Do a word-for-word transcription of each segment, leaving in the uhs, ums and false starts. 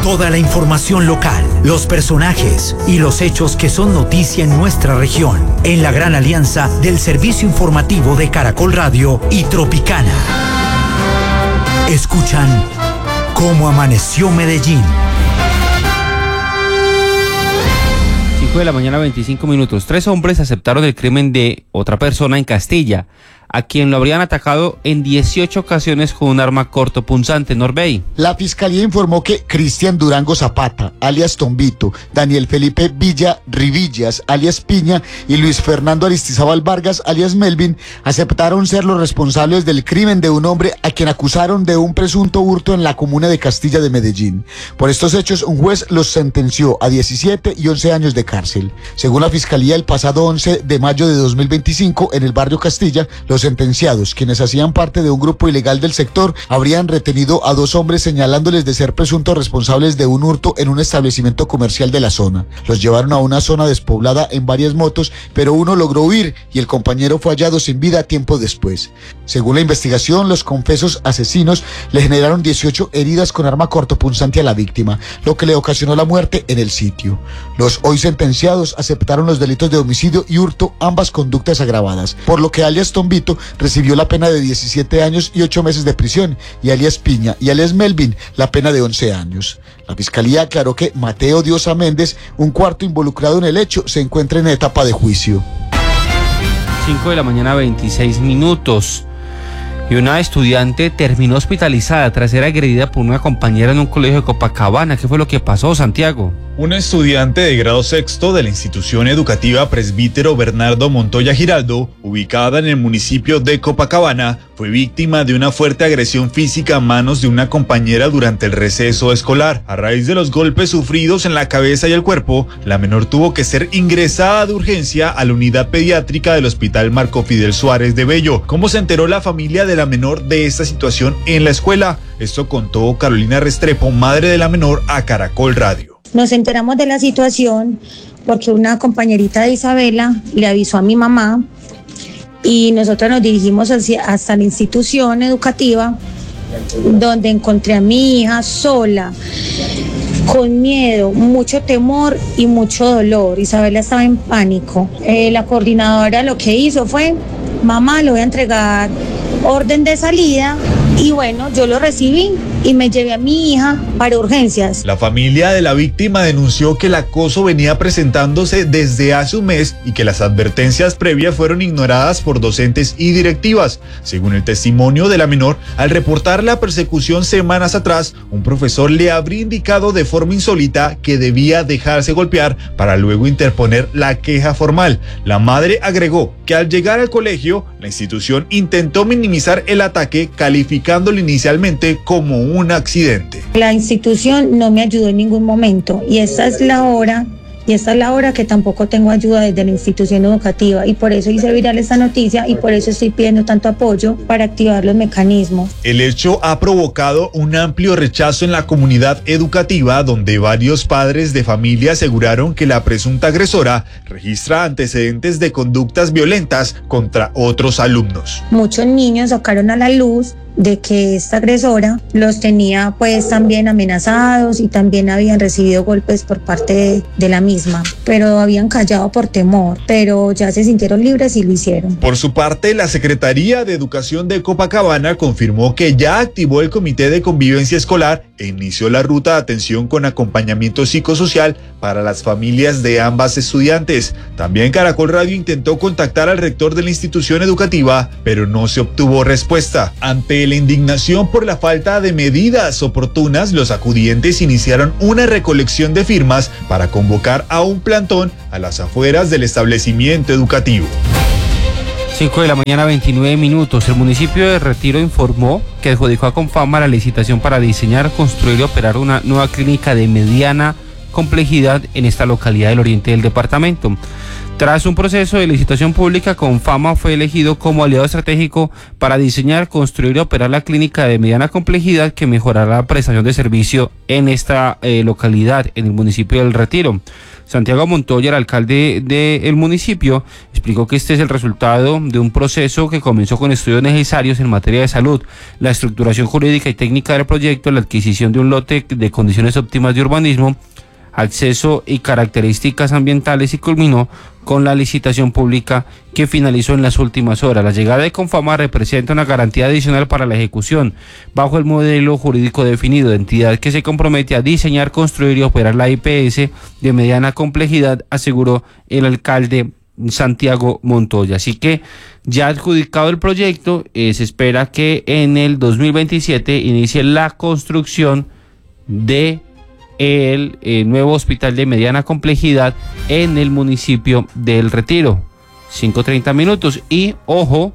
Toda la información local, los personajes y los hechos que son noticia en nuestra región, en la gran alianza del servicio informativo de Caracol Radio y Tropicana. Escuchan Cómo Amaneció Medellín. cinco de la mañana, veinticinco minutos. Tres hombres aceptaron el crimen de otra persona en Castilla, a quien lo habrían atacado en dieciocho ocasiones con un arma cortopunzante. Norbey. La fiscalía informó que Cristian Durango Zapata, alias Tombito, Daniel Felipe Villa Rivillas, alias Piña, y Luis Fernando Aristizábal Vargas, alias Melvin, aceptaron ser los responsables del crimen de un hombre a quien acusaron de un presunto hurto en la comuna de Castilla de Medellín. Por estos hechos, un juez los sentenció a diecisiete y once años de cárcel. Según la fiscalía, el pasado once de mayo de dos mil veinticinco, en el barrio Castilla, los sentenciados, quienes hacían parte de un grupo ilegal del sector, habrían retenido a dos hombres señalándoles de ser presuntos responsables de un hurto en un establecimiento comercial de la zona. Los llevaron a una zona despoblada en varias motos, pero uno logró huir y el compañero fue hallado sin vida tiempo después. Según la investigación, los confesos asesinos le generaron dieciocho heridas con arma cortopunzante a la víctima, lo que le ocasionó la muerte en el sitio. Los hoy sentenciados aceptaron los delitos de homicidio y hurto, ambas conductas agravadas, por lo que alias Tombito recibió la pena de diecisiete años y ocho meses de prisión, y alias Piña y alias Melvin la pena de once años. La fiscalía aclaró que Mateo Diosa Méndez, un cuarto involucrado en el hecho, se encuentra en etapa de juicio. cinco de la mañana, veintiséis minutos. Y una estudiante terminó hospitalizada tras ser agredida por una compañera en un colegio de Copacabana. ¿Qué fue lo que pasó, Santiago? Una estudiante de grado sexto de la institución educativa Presbítero Bernardo Montoya Giraldo, ubicada en el municipio de Copacabana, fue víctima de una fuerte agresión física a manos de una compañera durante el receso escolar. A raíz de los golpes sufridos en la cabeza y el cuerpo, la menor tuvo que ser ingresada de urgencia a la unidad pediátrica del Hospital Marco Fidel Suárez de Bello. ¿Cómo se enteró la familia de la menor de esta situación en la escuela? Esto contó Carolina Restrepo, madre de la menor, a Caracol Radio. Nos enteramos de la situación porque una compañerita de Isabela le avisó a mi mamá y nosotros nos dirigimos hacia, hasta la institución educativa, donde encontré a mi hija sola, con miedo, mucho temor y mucho dolor. Isabela estaba en pánico. Eh, la coordinadora lo que hizo fue: mamá, le voy a entregar orden de salida. Y bueno, yo lo recibí y me llevé a mi hija para urgencias. La familia de la víctima denunció que el acoso venía presentándose desde hace un mes y que las advertencias previas fueron ignoradas por docentes y directivas. Según el testimonio de la menor, al reportar la persecución semanas atrás, un profesor le habría indicado de forma insólita que debía dejarse golpear para luego interponer la queja formal. La madre agregó que al llegar al colegio, la institución intentó minimizar el ataque, calificándolo inicialmente como un accidente. La institución no me ayudó en ningún momento y esta es la hora Y esta es la hora que tampoco tengo ayuda desde la institución educativa, y por eso hice viral esta noticia y por eso estoy pidiendo tanto apoyo para activar los mecanismos. El hecho ha provocado un amplio rechazo en la comunidad educativa, donde varios padres de familia aseguraron que la presunta agresora registra antecedentes de conductas violentas contra otros alumnos. Muchos niños sacaron a la luz de que esta agresora los tenía pues también amenazados y también habían recibido golpes por parte de, de la misma, pero habían callado por temor, pero ya se sintieron libres y lo hicieron. Por su parte, la Secretaría de Educación de Copacabana confirmó que ya activó el Comité de Convivencia Escolar e inició la ruta de atención con acompañamiento psicosocial para las familias de ambas estudiantes. También Caracol Radio intentó contactar al rector de la institución educativa, pero no se obtuvo respuesta. Ante la indignación por la falta de medidas oportunas, los acudientes iniciaron una recolección de firmas para convocar a un plantón a las afueras del establecimiento educativo. cinco de la mañana, veintinueve minutos. El municipio de Retiro informó que adjudicó a Confama la licitación para diseñar, construir y operar una nueva clínica de mediana complejidad en esta localidad del oriente del departamento. Tras un proceso de licitación pública, Confama fue elegido como aliado estratégico para diseñar, construir y operar la clínica de mediana complejidad que mejorará la prestación de servicio en esta eh, localidad, en el municipio del Retiro. Santiago Montoya, el alcalde del municipio, explicó que este es el resultado de un proceso que comenzó con estudios necesarios en materia de salud, la estructuración jurídica y técnica del proyecto, la adquisición de un lote de condiciones óptimas de urbanismo, acceso y características ambientales, y culminó con la licitación pública que finalizó en las últimas horas. La llegada de Confama representa una garantía adicional para la ejecución bajo el modelo jurídico definido de entidad que se compromete a diseñar, construir y operar la I P S de mediana complejidad, aseguró el alcalde Santiago Montoya. Así que ya adjudicado el proyecto, eh, se espera que en el dos mil veintisiete inicie la construcción de el eh, nuevo hospital de mediana complejidad en el municipio del Retiro. cinco treinta minutos. Y ojo,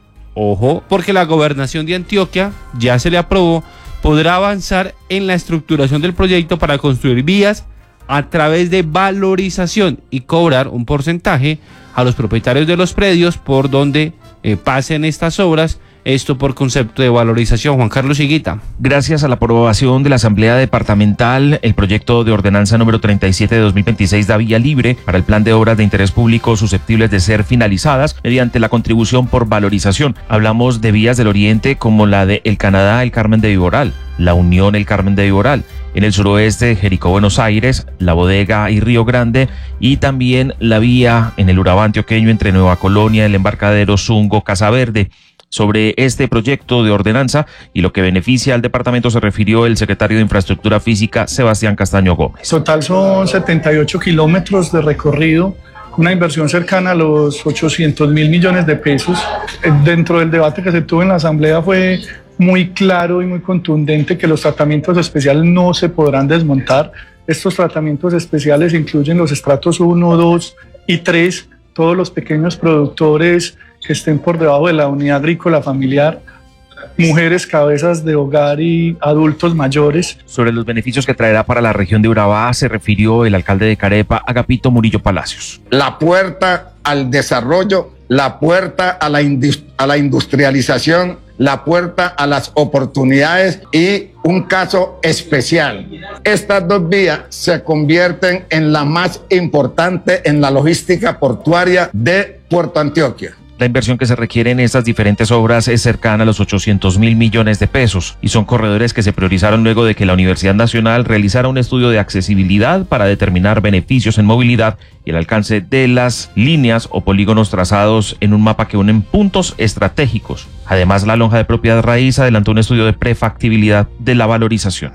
ojo, porque la gobernación de Antioquia ya se le aprobó, podrá avanzar en la estructuración del proyecto para construir vías a través de valorización y cobrar un porcentaje a los propietarios de los predios por donde eh, pasen estas obras. Esto por concepto de valorización. Juan Carlos Higuita. Gracias a la aprobación de la Asamblea Departamental, el proyecto de ordenanza número treinta y siete de dos mil veintiséis da vía libre para el plan de obras de interés público susceptibles de ser finalizadas mediante la contribución por valorización. Hablamos de vías del oriente como la de El Canadá, El Carmen de Viboral, la Unión, El Carmen de Viboral, en el suroeste, Jericó, Buenos Aires, La Bodega y Río Grande, y también la vía en el Urabá antioqueño entre Nueva Colonia, El Embarcadero, Zungo, Casa Verde. Sobre este proyecto de ordenanza y lo que beneficia al departamento se refirió el secretario de Infraestructura Física, Sebastián Castaño Gómez. Total son setenta y ocho kilómetros de recorrido, una inversión cercana a los ochocientos mil millones de pesos. Dentro del debate que se tuvo en la Asamblea fue muy claro y muy contundente que los tratamientos especiales no se podrán desmontar. Estos tratamientos especiales incluyen los estratos uno, dos y tres, todos los pequeños productores que estén por debajo de la unidad agrícola familiar, mujeres cabezas de hogar y adultos mayores. Sobre los beneficios que traerá para la región de Urabá se refirió el alcalde de Carepa, Agapito Murillo Palacios. La puerta al desarrollo, la puerta a la, a la industrialización, la puerta a las oportunidades y un caso especial. Estas dos vías se convierten en la más importante en la logística portuaria de Puerto Antioquia. La inversión que se requiere en estas diferentes obras es cercana a los ochocientos mil millones de pesos y son corredores que se priorizaron luego de que la Universidad Nacional realizara un estudio de accesibilidad para determinar beneficios en movilidad y el alcance de las líneas o polígonos trazados en un mapa que unen puntos estratégicos. Además, la lonja de propiedad raíz adelantó un estudio de prefactibilidad de la valorización.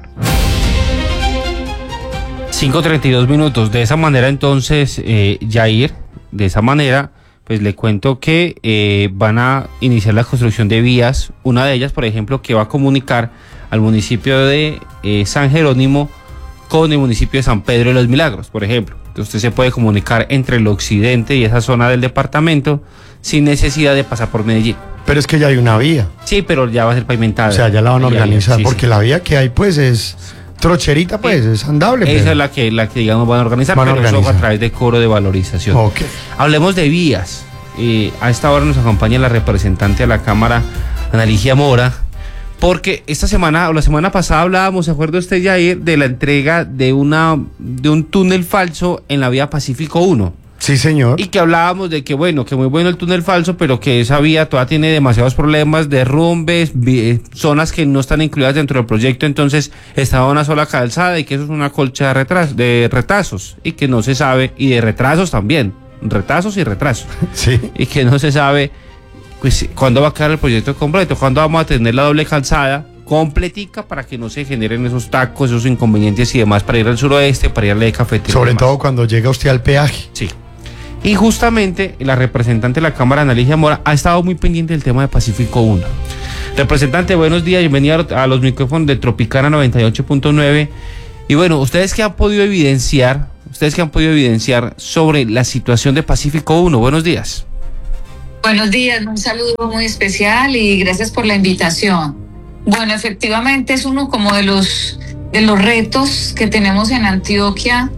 cinco treinta y dos minutos. De esa manera entonces, eh, Jair, de esa manera... pues le cuento que eh, van a iniciar la construcción de vías, una de ellas, por ejemplo, que va a comunicar al municipio de eh, San Jerónimo con el municipio de San Pedro de los Milagros, por ejemplo. Entonces usted se puede comunicar entre el occidente y esa zona del departamento sin necesidad de pasar por Medellín. Pero es que ya hay una vía. Sí, pero ya va a ser pavimentada. O sea, ya la van a organizar, sí, porque sí. La vía que hay pues es... trocherita pues, es andable. Esa pero... es la que, la que digamos van a organizar, van a pero organizar. eso a través de cobro de valorización. Okay. Hablemos de vías. Eh, a esta hora nos acompaña la representante de la Cámara, Ana Ligia Mora, porque esta semana o la semana pasada hablábamos, ¿se acuerda usted, Jair, de la entrega de una de un túnel falso en la vía Pacífico uno? Sí, señor. Y que hablábamos de que bueno, que muy bueno el túnel falso, pero que esa vía todavía tiene demasiados problemas, derrumbes, vi- zonas que no están incluidas dentro del proyecto, entonces estaba una sola calzada y que eso es una colcha de, retras- de retazos y que no se sabe, y de retrasos también, retazos y retrasos. Sí. Y que no se sabe pues cuándo va a quedar el proyecto completo, cuándo vamos a tener la doble calzada completica para que no se generen esos tacos, esos inconvenientes y demás para ir al suroeste, para ir a la cafetería. Sobre todo cuando llega usted al peaje. Sí. Y justamente la representante de la Cámara, Ana Ligia Mora, ha estado muy pendiente del tema de Pacífico uno. Representante, buenos días, bienvenida a los micrófonos de Tropicana noventa y ocho punto nueve. Y bueno, ustedes que han podido evidenciar, ustedes que han podido evidenciar sobre la situación de Pacífico uno. Buenos días. Buenos días, un saludo muy especial y gracias por la invitación. Bueno, efectivamente es uno como de los, de los retos que tenemos en Antioquia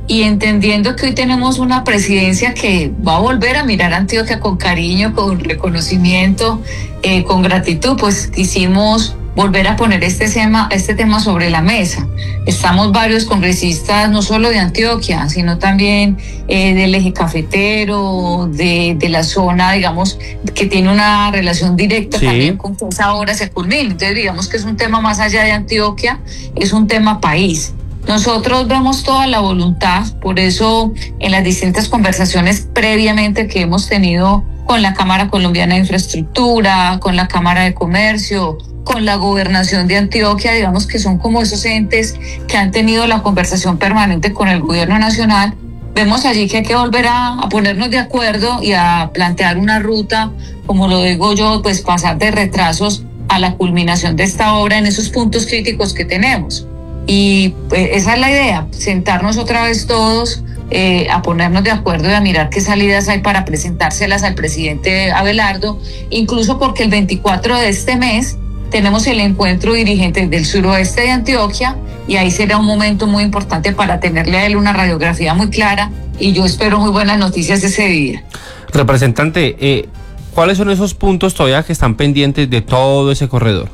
y entendiendo que hoy tenemos una presidencia que va a volver a mirar a Antioquia con cariño, con reconocimiento, eh, con gratitud, pues quisimos volver a poner este tema, este tema sobre la mesa. Estamos varios congresistas, no solo de Antioquia, sino también eh, del eje cafetero, de, de la zona, digamos, que tiene una relación directa sí. también con que esa obra se culmine. Entonces, digamos que es un tema más allá de Antioquia, es un tema país. Nosotros vemos toda la voluntad, por eso en las distintas conversaciones previamente que hemos tenido con la Cámara Colombiana de Infraestructura, con la Cámara de Comercio, con la Gobernación de Antioquia, digamos que son como esos entes que han tenido la conversación permanente con el gobierno nacional, vemos allí que hay que volver a, a ponernos de acuerdo y a plantear una ruta, como lo digo yo, pues pasar de retrasos a la culminación de esta obra en esos puntos críticos que tenemos. Y pues, esa es la idea, sentarnos otra vez todos, eh, a ponernos de acuerdo y a mirar qué salidas hay para presentárselas al presidente Abelardo, incluso porque el veinticuatro de este mes tenemos el encuentro dirigente del suroeste de Antioquia y ahí será un momento muy importante para tenerle a él una radiografía muy clara y yo espero muy buenas noticias ese día. Representante, eh, ¿cuáles son esos puntos todavía que están pendientes de todo ese corredor?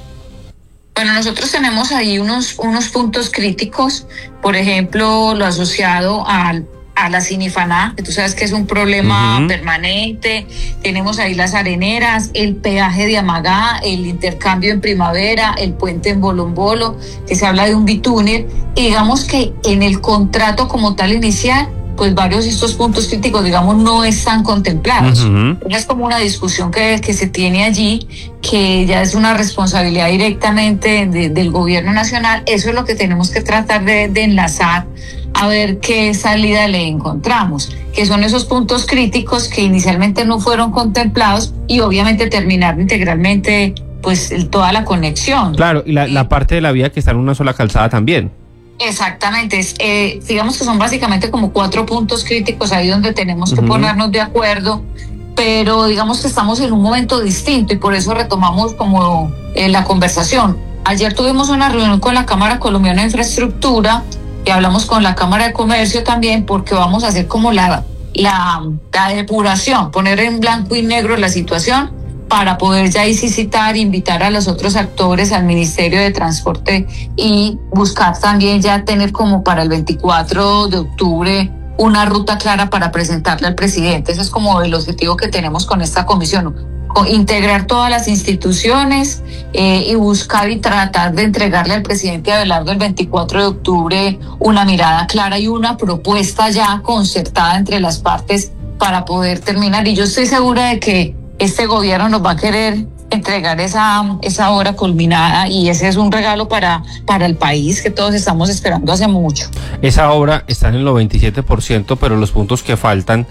Bueno, nosotros tenemos ahí unos, unos puntos críticos, por ejemplo, lo asociado al a la Sinifaná, que tú sabes que es un problema uh-huh. permanente. Tenemos ahí las areneras, el peaje de Amagá, el intercambio en Primavera, el puente en Bolombolo, que se habla de un bitúnel. Y digamos que en el contrato como tal inicial, pues varios de estos puntos críticos, digamos, no están contemplados. Uh-huh. Es como una discusión que, que se tiene allí, que ya es una responsabilidad directamente de, del gobierno nacional. Eso es lo que tenemos que tratar de, de enlazar a ver qué salida le encontramos, que son esos puntos críticos que inicialmente no fueron contemplados y obviamente terminar integralmente pues toda la conexión. Claro, y la, la parte de la vía que está en una sola calzada también. Exactamente, es, eh, digamos que son básicamente como cuatro puntos críticos ahí donde tenemos que uh-huh. ponernos de acuerdo, pero digamos que estamos en un momento distinto y por eso retomamos como eh, la conversación. Ayer tuvimos una reunión con la Cámara Colombiana de Infraestructura y hablamos con la Cámara de Comercio también porque vamos a hacer como la, la, la depuración, poner en blanco y negro la situación para poder ya citar, invitar a los otros actores, al Ministerio de Transporte y buscar también ya tener como para el veinticuatro de octubre una ruta clara para presentarle al presidente. Ese es como el objetivo que tenemos con esta comisión, integrar todas las instituciones eh, y buscar y tratar de entregarle al presidente Abelardo el veinticuatro de octubre una mirada clara y una propuesta ya concertada entre las partes para poder terminar. Y yo estoy segura de que este gobierno nos va a querer entregar esa, esa obra culminada y ese es un regalo para, para el país que todos estamos esperando hace mucho. Esa obra está en el noventa y siete por ciento, pero los puntos que faltan,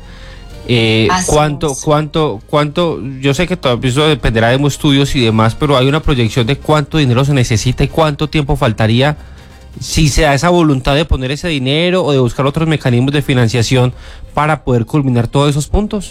eh, ¿cuánto, cuánto, cuánto? Yo sé que todo eso dependerá de estudios y demás, pero hay una proyección de cuánto dinero se necesita y cuánto tiempo faltaría si se da esa voluntad de poner ese dinero o de buscar otros mecanismos de financiación para poder culminar todos esos puntos.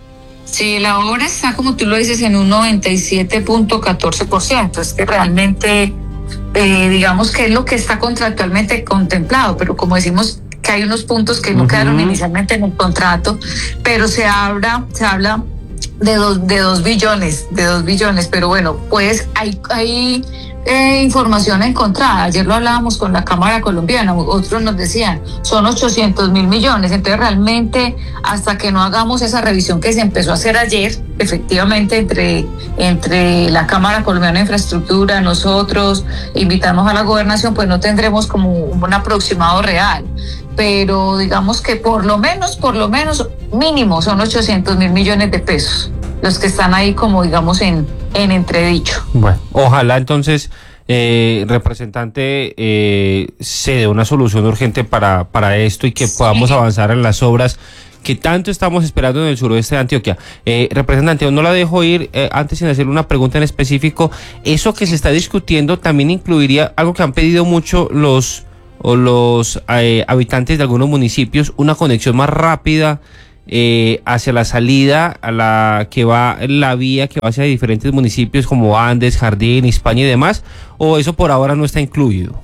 Sí, la obra está, como tú lo dices, en un noventa y siete punto catorce por ciento. Es que realmente, eh, digamos que es lo que está contractualmente contemplado, pero como decimos que hay unos puntos que no uh-huh. quedaron inicialmente en el contrato, pero se habla, se habla de dos, de dos billones, de dos billones, pero bueno, pues hay, hay eh, información encontrada. Ayer lo hablábamos con la Cámara Colombiana, otros nos decían, son ochocientos mil millones, entonces realmente hasta que no hagamos esa revisión que se empezó a hacer ayer, efectivamente entre, entre la Cámara Colombiana de Infraestructura, nosotros, invitamos a la gobernación, pues no tendremos como un aproximado real, pero digamos que por lo menos, por lo menos mínimo son ochocientos mil millones de pesos los que están ahí como digamos en, en entredicho. Bueno, ojalá entonces, eh, representante, eh, se dé una solución urgente para, para esto y que sí. podamos avanzar en las obras que tanto estamos esperando en el suroeste de Antioquia. Eh, representante, no la dejo ir eh, antes sin hacerle una pregunta en específico. Eso que se está discutiendo también incluiría algo que han pedido mucho los o los eh, habitantes de algunos municipios, una conexión más rápida eh, hacia la salida a la que va la vía que va hacia diferentes municipios como Andes, Jardín, España y demás, o eso por ahora no está incluido.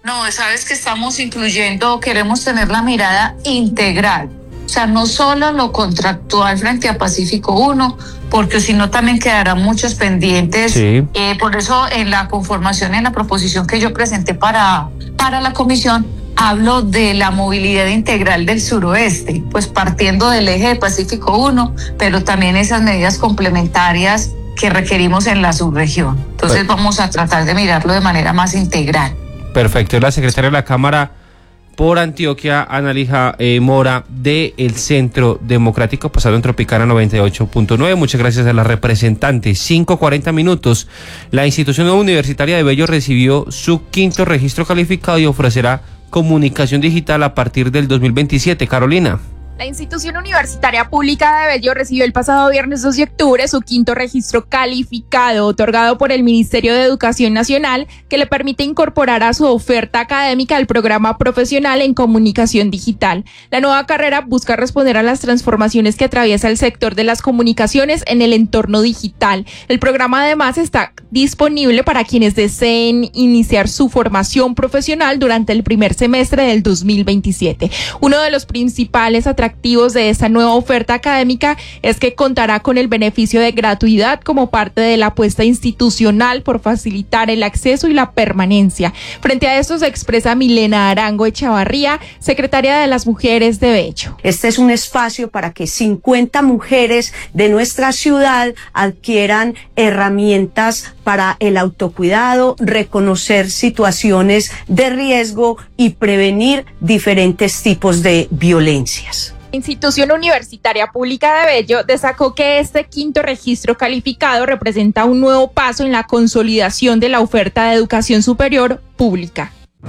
No, sabes que estamos incluyendo, queremos tener la mirada integral. O sea, no solo lo contractual frente a Pacífico uno, porque si no también quedarán muchos pendientes. Sí. Eh, por eso en la conformación, en la proposición que yo presenté para, para la comisión, hablo de la movilidad integral del suroeste, pues partiendo del eje de Pacífico uno, pero también esas medidas complementarias que requerimos en la subregión. Entonces Bueno. vamos a tratar de mirarlo de manera más integral. Perfecto, es la secretaria de la Cámara por Antioquia, Analija eh, Mora, de el Centro Democrático, pasado en Tropicana noventa y ocho punto nueve. Muchas gracias a la representante. cinco cuarenta minutos. La institución universitaria de Bello recibió su quinto registro calificado y ofrecerá comunicación digital a partir del dos mil veintisiete. Carolina. La institución universitaria pública de Bello recibió el pasado viernes dos de octubre su quinto registro calificado, otorgado por el Ministerio de Educación Nacional, que le permite incorporar a su oferta académica el programa profesional en comunicación digital. La nueva carrera busca responder a las transformaciones que atraviesa el sector de las comunicaciones en el entorno digital. El programa además está disponible para quienes deseen iniciar su formación profesional durante el primer semestre del dos mil veintisiete. Uno de los principales atractivos de esta nueva oferta académica es que contará con el beneficio de gratuidad como parte de la apuesta institucional por facilitar el acceso y la permanencia. Frente a esto se expresa Milena Arango Echavarría, secretaria de las Mujeres de Bello. Este es un espacio para que cincuenta mujeres de nuestra ciudad adquieran herramientas para el autocuidado, reconocer situaciones de riesgo y prevenir diferentes tipos de violencias. La Institución Universitaria Pública de Bello destacó que este quinto registro calificado representa un nuevo paso en la consolidación de la oferta de educación superior pública.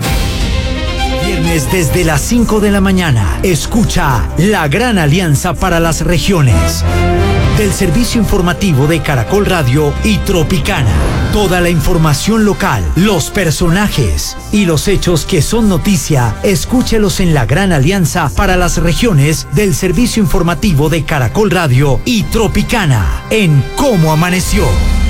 Viernes desde las cinco de la mañana. Escucha La Gran Alianza para las Regiones. Del servicio informativo de Caracol Radio y Tropicana. Toda la información local, los personajes y los hechos que son noticia, escúchelos en La Gran Alianza para las Regiones del servicio informativo de Caracol Radio y Tropicana en Cómo Amaneció.